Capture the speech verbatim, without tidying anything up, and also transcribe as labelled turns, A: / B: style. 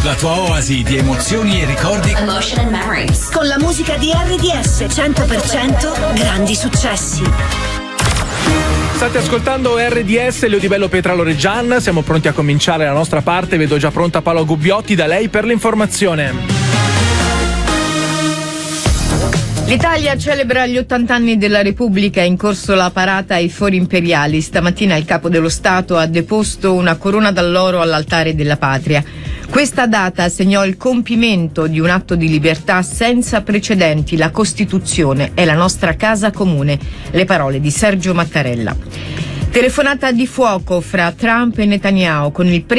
A: la tua oasi di emozioni e ricordi.
B: Emotion and memories.
C: Con la musica di R D S cento per cento grandi successi.
D: State ascoltando R D S, Leo Di Bello, Petra Reggian. Siamo pronti a cominciare la nostra parte. Vedo già pronta Paola Gubbiotti, da lei per l'informazione.
E: L'Italia celebra gli ottanta anni della Repubblica, è in corso la parata ai Fori Imperiali. Stamattina il capo dello Stato ha deposto una corona d'alloro all'altare della patria. Questa data segnò il compimento di un atto di libertà senza precedenti. La Costituzione è la nostra casa comune. Le parole di Sergio Mattarella. Telefonata di fuoco fra Trump e Netanyahu con il